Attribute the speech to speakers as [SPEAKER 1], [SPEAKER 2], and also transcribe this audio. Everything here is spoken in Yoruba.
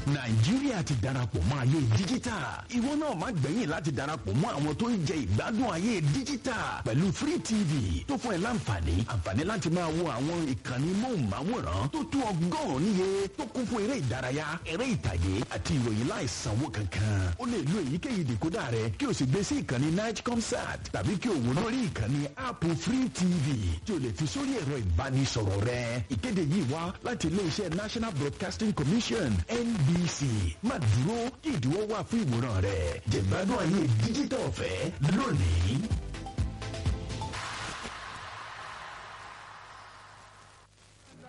[SPEAKER 1] Nàìjíríà ti darapọ̀ mọ́ ayé díjítà. Ìwọ náà má gbẹ̀yìn láti darapọ̀ mọ́ àwọn tó ń jẹ ìgbádùn ayé díjítà pẹ̀lú Free TV tó fún ẹ àǹfààní láti máa wo àwọn ìkànnì móhùnmáwòrán tó tó 100 níye tó kún fún eré ìdárayá, eré ìtàgé àti ìròyìn láìsanwó kankan. O lè lo èyíkéyìí dìkódà rẹ kí o sì gbé sí ìkànnì Night Concert tàbí kí o wò lórí ìkànnì app Free TV tí o lè fi sórí ẹ̀rọ ìbánisọ̀rọ̀ rẹ. Ìkéde yìí wá láti ilé-iṣẹ́ National Broadcasting Commission NBC. Má dúró kí ìdíwọ́ wà fún ìwòran rẹ. Jẹ̀gbádùn ayé díjítà ọ̀fẹ́ lónìí.